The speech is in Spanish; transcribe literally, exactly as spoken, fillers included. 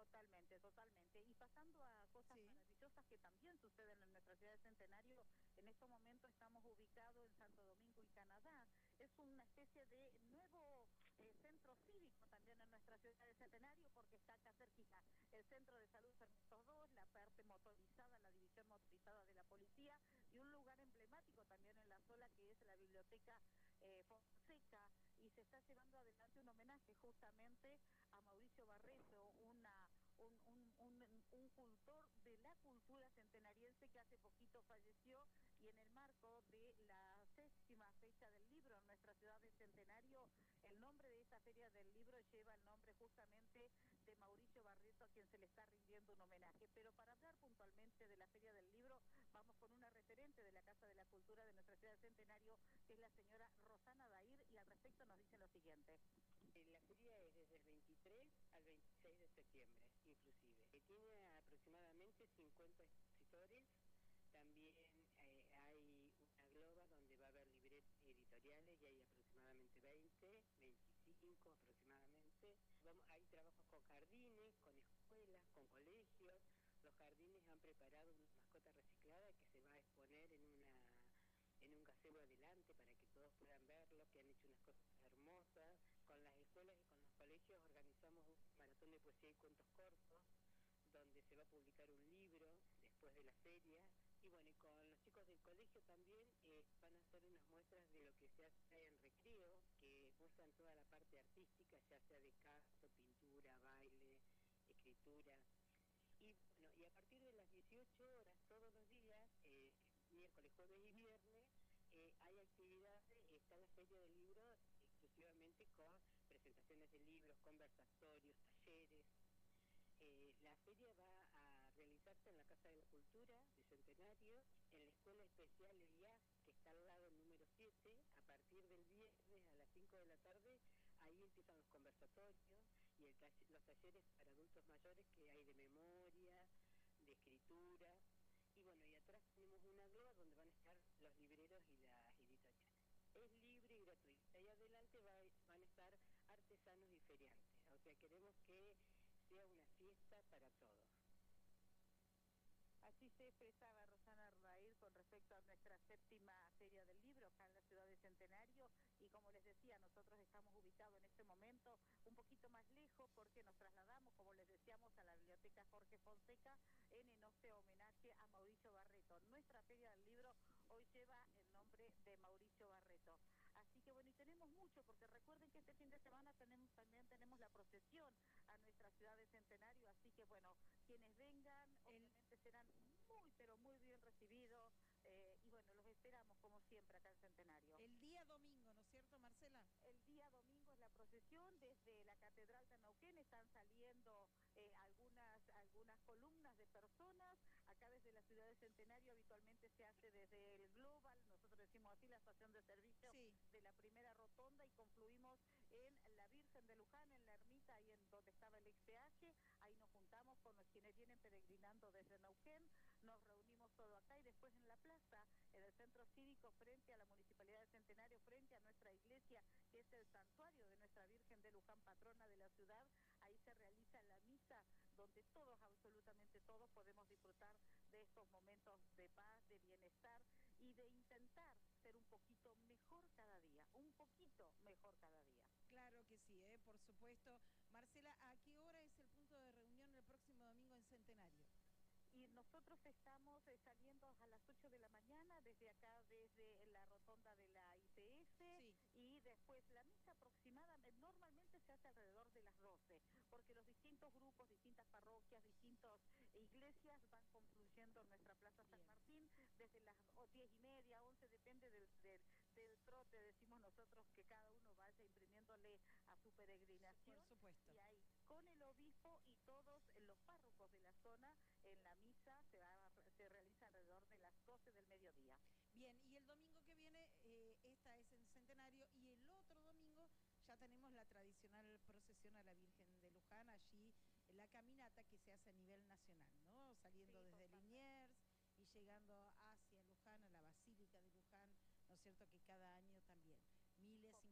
Totalmente, totalmente. Y pasando a cosas Sí. maravillosas que también suceden en nuestra ciudad de Centenario, en estos momentos estamos ubicados en Santo Domingo y Canadá. Es una especie de nuevo eh, centro cívico también en nuestra ciudad de Centenario, porque está acá cerquita el Centro de Salud Sarmiento dos, la parte motorizada, la división motorizada de la policía, y un lugar emblemático también en la zona que es la biblioteca eh, Fonseca, y se está llevando adelante un homenaje justamente a Mauricio Barreto, una Un, un, un, un cultor de la cultura centenariense que hace poquito falleció, y en el marco de la séptima fecha del libro en nuestra ciudad de Centenario, el nombre de esta feria del libro lleva el nombre justamente de Mauricio Barreto, a quien se le está rindiendo un homenaje. Pero para hablar puntualmente de la feria del libro, vamos con una referente de la Casa de la Cultura de nuestra ciudad de Centenario, que es la señora Rosana Dair, y al respecto nos dice lo siguiente. La feria es desde el veintitrés al veintiséis de septiembre, inclusive. Tiene aproximadamente cincuenta expositores. También eh, hay una globa donde va a haber libretos editoriales, y hay aproximadamente veinte, veinticinco aproximadamente. Vamos, hay trabajos con jardines, con escuelas, con colegios. Los jardines han preparado una mascota reciclada que se va a exponer en una en un gazebo adelante para que todos puedan verlo, que han hecho unas cosas hermosas. Con las escuelas y con los colegios organizamos un maratón de poesía y cuentos cortos, donde se va a publicar un libro después de la feria. Y bueno, y con los chicos del colegio también eh, van a hacer unas muestras de lo que se hace en recreo, que muestran toda la parte artística, ya sea de canto, pintura, baile, escritura. Y bueno, y a partir de las dieciocho horas todos los días, eh, miércoles, jueves y viernes, eh, hay actividades, está la Feria del Libro exclusivamente con presentaciones de libros, conversatorios, talleres. Eh, la feria va a realizarse en la Casa de la Cultura de Centenario, en la Escuela Especial E I A, que está al lado del número siete, a partir del viernes a las cinco de la tarde. Ahí empiezan los conversatorios y el taller, los talleres para adultos mayores que hay de memoria, de escritura. Y bueno, y atrás tenemos una globa donde van a estar los libreros y las editoriales. Es libre y gratuito. Ahí adelante va, van a estar artesanos y feriantes. O sea, queremos que sea una fiesta para todos. Así se expresaba Rosana Dair con respecto a nuestra séptima Feria del Libro acá en la ciudad de Centenario, y como les decía, nosotros estamos ubicados en este momento un poquito más lejos porque nos trasladamos, como les decíamos, a la Biblioteca Jorge Fonseca en este homenaje a Mauricio Barreto. Nuestra Feria del Libro hoy lleva el nombre de Mauricio Barreto. Así que bueno, y tenemos mucho, porque recuerden que este fin de semana tenemos, también tenemos la procesión a nuestra ciudad de Centenario, así que bueno, quienes vengan obviamente serán muy, pero muy bien recibidos, eh, y bueno, los esperamos como siempre acá en Centenario. El día domingo, ¿no es cierto, Marcela? El día domingo es la procesión desde la Catedral de Neuquén, están saliendo eh, algunas, algunas columnas de personas. Acá desde la ciudad de Centenario habitualmente se hace desde el Global, nosotros decimos así, la estación de servicio sí. de la primera rotonda, y confluimos en la Virgen de Luján, en la ermita, ahí en donde estaba el ex peaje. Ahí nos juntamos con los quienes vienen peregrinando desde Neuquén, nos reunimos todo acá, y después en la plaza, en el centro cívico, frente a la Municipalidad de Centenario, frente a nuestra iglesia, que es el santuario de nuestra Virgen de Luján, patrona de la ciudad. Ahí se realiza la misa, donde todos, absolutamente todos, podemos disfrutar de estos momentos de paz, de bienestar, y de intentar ser un poquito mejor cada día, un poquito mejor cada día. Claro que sí, ¿eh? Por supuesto. Marcela, ¿a qué hora es el punto de reunión el próximo domingo en Centenario? Y nosotros estamos eh, saliendo a las ocho de la mañana, desde acá, desde la rotonda de la I P F, sí. Y después la misa aproximadamente, normalmente se hace alrededor de las doce, porque los distintos grupos, distintas parroquias, distintas iglesias van confluyendo en nuestra Plaza Bien. San Martín, desde las diez y media, once, depende del, del, del trote, decimos nosotros, que cada uno vaya imprimiéndole a su peregrinación. Por supuesto. Y ahí, con el obispo y todos los párrocos de la zona, en la misa se, va, se realiza alrededor de las doce del mediodía. Bien, y el domingo que viene, eh, esta es en Centenario, y el otro domingo ya tenemos la tradicional procesión a la Virgen de Luján, allí en la caminata que se hace a nivel nacional, ¿no? Saliendo sí, desde totalmente. Liniers y llegando hacia Luján, a la Basílica de Luján, ¿no es cierto?, que cada año